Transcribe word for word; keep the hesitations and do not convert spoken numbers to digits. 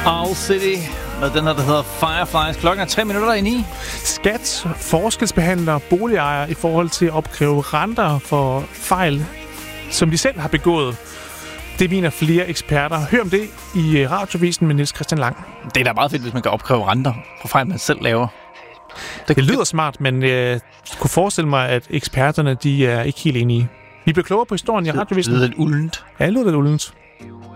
Owl City med den her, der hedder Fireflies. Klokken er tre minutter i ni. Skat forskelsbehandler boligejere i forhold til at opkræve renter for fejl, som de selv har begået. Det mener flere eksperter. Hør om det i Radiovisen med Niels Christian Lang. Det er da meget fedt, hvis man kan opkræve renter for fejl, man selv laver. Det, det lyder smart, men jeg kunne forestille mig, at eksperterne de er ikke helt enige. Vi bliver klogere på historien i Radiovisen. Det lyder lidt uldent. Ja, det lyder lidt uldent.